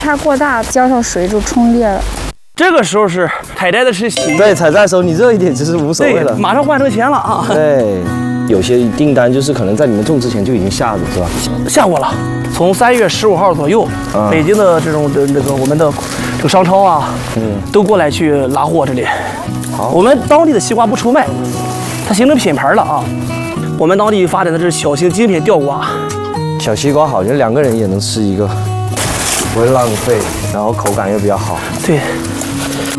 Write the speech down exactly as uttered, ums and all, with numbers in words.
差过大，浇上水就冲裂了。 这个时候是采摘的是喜， 对，采摘的时候你热一点其实无所谓了， 马上换成钱了啊。 对，有些订单就是可能在你们种之前就已经下了，是吧？ 下过了，从三月十五号左右，嗯、北京的这种的那个我们的这个商超啊，嗯，都过来去拉货这里。好，我们当地的西瓜不出卖，它形成品牌了啊。我们当地发展的是小型精品吊瓜， 小西瓜好，就两个人也能吃一个，不会浪费，然后口感又比较好。 对。